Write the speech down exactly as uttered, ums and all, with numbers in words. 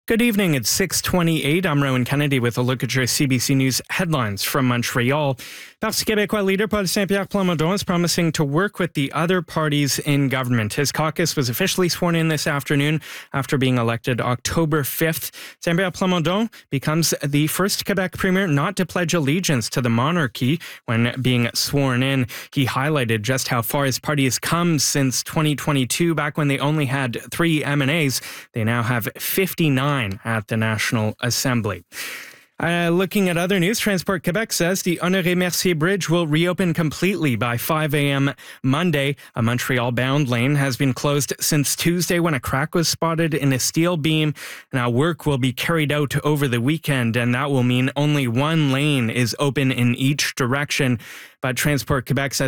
Good evening. It's six twenty-eight. I'm Rowan Kennedy with a look at your C B C News headlines from Montreal. Parti québécois leader Paul Saint-Pierre Plamondon is promising to work with the other parties in government. His caucus was officially sworn in this afternoon after being elected October fifth. Saint-Pierre Plamondon becomes the first Quebec premier not to pledge allegiance to the monarchy when being sworn in. He highlighted just how far his party has come since twenty twenty-two, back when they only had three M N As. They now have fifty-nine at the National Assembly. Uh, looking at other news, Transport Quebec says the Honoré Mercier Bridge will reopen completely by five a.m. Monday. A Montreal-bound lane has been closed since Tuesday when a crack was spotted in a steel beam. Now, work will be carried out over the weekend, and that will mean only one lane is open in each direction. But Transport Quebec says